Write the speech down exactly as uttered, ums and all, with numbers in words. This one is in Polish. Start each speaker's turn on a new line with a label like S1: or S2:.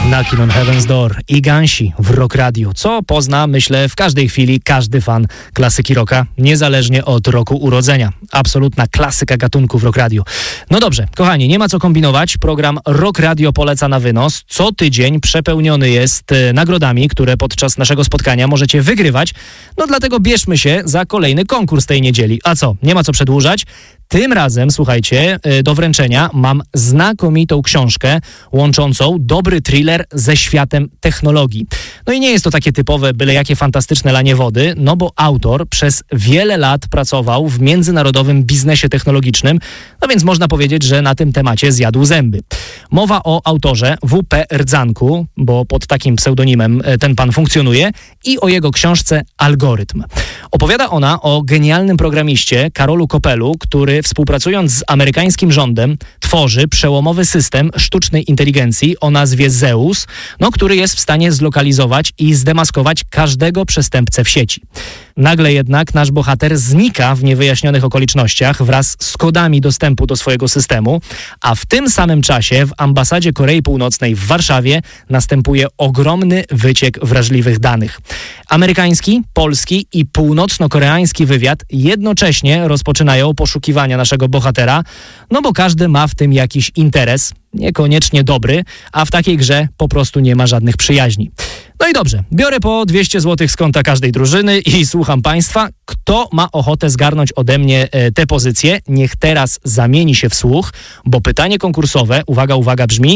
S1: Knocking on Heaven's Door i Gansi w Rock Radio, co pozna, myślę, w każdej chwili każdy fan klasyki rocka, niezależnie od roku urodzenia. Absolutna klasyka gatunku w Rock Radio. No dobrze, kochani, nie ma co kombinować. Program Rock Radio poleca na wynos. Co tydzień przepełniony jest e, nagrodami, które podczas naszego spotkania możecie wygrywać. No dlatego bierzmy się za kolejny konkurs tej niedzieli. A co, nie ma co przedłużać. Tym razem, słuchajcie, do wręczenia mam znakomitą książkę łączącą dobry thriller ze światem technologii. No i nie jest to takie typowe, byle jakie fantastyczne lanie wody, no bo autor przez wiele lat pracował w międzynarodowym biznesie technologicznym, no więc można powiedzieć, że na tym temacie zjadł zęby. Mowa o autorze W P Rdzanku, bo pod takim pseudonimem ten pan funkcjonuje, i o jego książce Algorytm. Opowiada ona o genialnym programiście Karolu Kopelu, który współpracując z amerykańskim rządem tworzy przełomowy system sztucznej inteligencji o nazwie Zeus, no, który jest w stanie zlokalizować i zdemaskować każdego przestępcę w sieci. Nagle jednak nasz bohater znika w niewyjaśnionych okolicznościach wraz z kodami dostępu do swojego systemu, a w tym samym czasie w ambasadzie Korei Północnej w Warszawie następuje ogromny wyciek wrażliwych danych. Amerykański, polski i północno-koreański wywiad jednocześnie rozpoczynają poszukiwania naszego bohatera, no bo każdy ma w tym jakiś interes, niekoniecznie dobry, a w takiej grze po prostu nie ma żadnych przyjaźni. No i dobrze, biorę po dwieście złotych z konta każdej drużyny i słucham Państwa. Kto ma ochotę zgarnąć ode mnie e, tę pozycję, niech teraz zamieni się w słuch, bo pytanie konkursowe, uwaga, uwaga, brzmi: